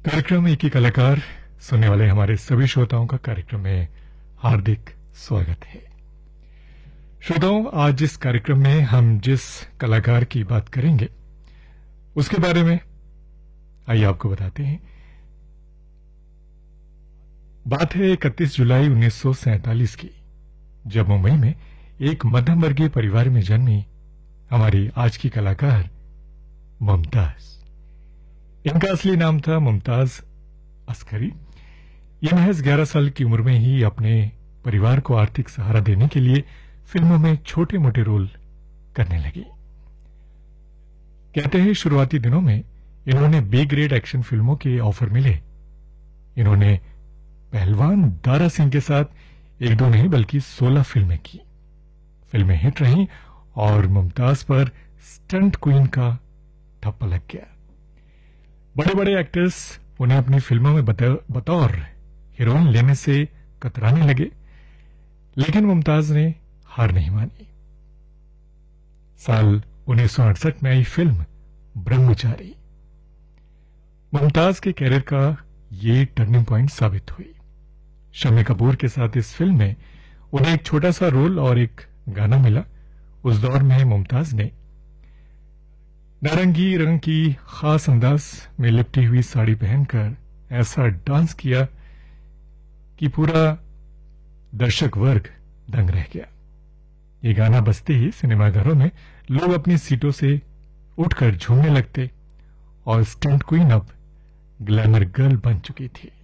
कार्यक्रम एक ही कलाकार सुनने वाले हमारे सभी श्रोताओं का कार्यक्रम में हार्दिक स्वागत है। श्रोताओं, आज इस कार्यक्रम में हम जिस कलाकार की बात करेंगे उसके बारे में आइए आपको बताते हैं। बात है 31 जुलाई 1947 की, जब मुंबई में एक मध्यम वर्गीय परिवार में जन्मी हमारी आज की कलाकार मुमताज। इनका असली नाम था मुमताज अस्करी। ये महज 11 साल की उम्र में ही अपने परिवार को आर्थिक सहारा देने के लिए फिल्मों में छोटे मोटे रोल करने लगी। कहते हैं शुरुआती दिनों में इन्होंने बी ग्रेड एक्शन फिल्मों के ऑफर मिले। इन्होंने पहलवान दारा सिंह के साथ एक दो नहीं बल्कि 16 फिल्में की। फिल्में हिट रहीं और मुमताज पर स्टंट क्वीन का ठप्पा लग गया। बड़े बड़े एक्टर्स उन्हें अपनी फिल्मों में बतौर हीरोइन लेने से कतराने लगे, लेकिन मुमताज ने हार नहीं मानी। साल 1968 में आई फिल्म ब्रह्मचारी मुमताज के कैरियर का ये टर्निंग पॉइंट साबित हुई। शम्मी कपूर के साथ इस फिल्म में उन्हें एक छोटा सा रोल और एक गाना मिला। उस दौर में मुमताज ने नारंगी रंग की खास अंदाज में लिपटी हुई साड़ी पहनकर ऐसा डांस किया कि पूरा दर्शक वर्ग दंग रह गया। ये गाना बजते ही सिनेमाघरों में लोग अपनी सीटों से उठकर झूमने लगते और स्टंट क्वीन अब ग्लैमर गर्ल बन चुकी थी।